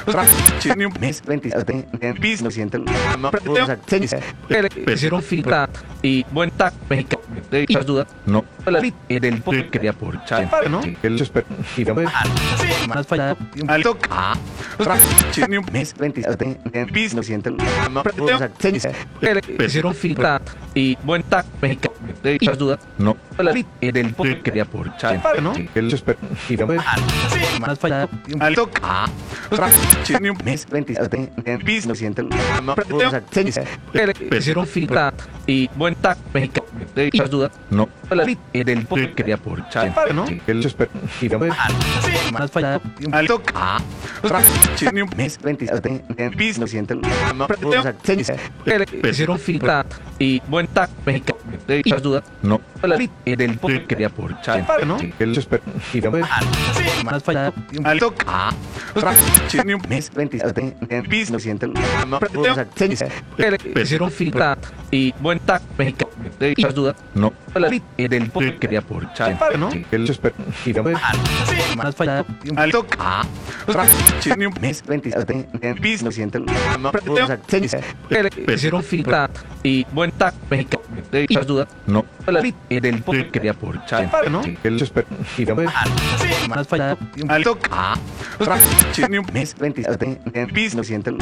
Mes 27 bis 900 Hicieron fila y buen tac mexicano. De muchas dudas. No. Del poder que había por Chai. ¿No? El Más fallado. al toque. Mes 27 bis 900 Hicieron fila y buen tac mexicano. De muchas dudas. No. Del poder que había por Chai. ¿No? El Más fallado. al toque. Mes 27 bis 900 Hicieron fila y buen tac mexicano. De muchas dudas. No. Del poder que había por Chai. ¿No? El Más fallado. al toque. Mes 27 bis 900 Hicieron fila y buen tac mexicano. De muchas dudas. No. Del poder que había por Chai. ¿No? El Más fallado. al toque. Mes 27 bis 900 Hicieron fila y buen tac mexicano. De muchas dudas. No. Del poder que había por Chai. ¿No? El Más fallado. al toque. Mes 27 bis 900 Hicieron fila y buen tac mexicano. De muchas dudas. No. Del poder que había por Chai. ¿No? El Más fallado. al toque. Mes 27 bis 900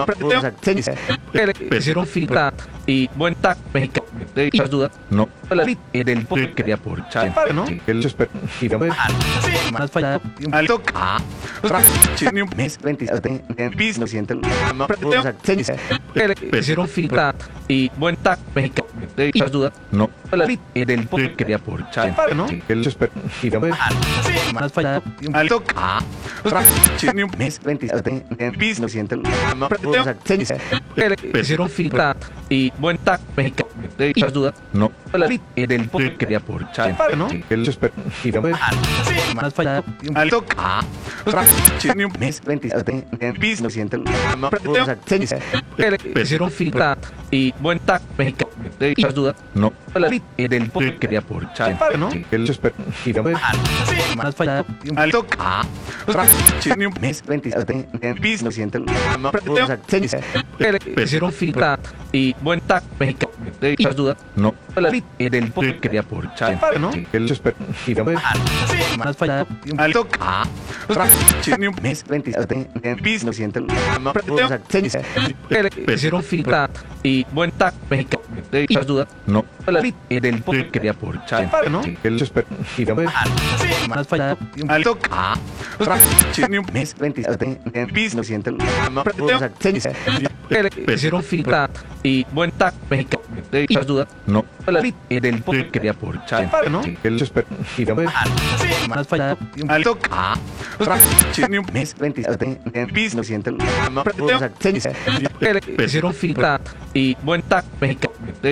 Hicieron fila y buen tac mexicano. De muchas dudas. No. Del poder que había por Chai. ¿No? El Más fallado. al toque. Mes 27 bis 900 Hicieron fila y buen tac mexicano. De muchas dudas. No. Del poder que había por Chai. ¿No? El Más fallado. al toque. Mes 27 bis 900 Hicieron fila y buen tac mexicano. De muchas dudas. No. Del poder que había por Chai. ¿No? El Más fallado. al toque. Mes 27 bis 900 Hicieron fila y buen tac mexicano. De muchas dudas. No. Del poder que había por Chai. ¿No? El Más fallado. al toque. Mes 27 bis 900 Hicieron fila y buen tac mexicano. De muchas dudas. No. Del poder que había por Chai. ¿No? El Más fallado. al toque. Mes 27 bis 900 Hicieron fila y buen tac mexicano. De muchas dudas. No. Del poder que había por Chai. ¿No? El Más fallado. al toque. Mes 27 bis 900 Hicieron fila y buen tac mexicano. De muchas dudas. No. Del poder que había por Chai. ¿No? El Más fallado. al toque. Mes 27 bis 900 Hicieron fila y buen tac mexicano. De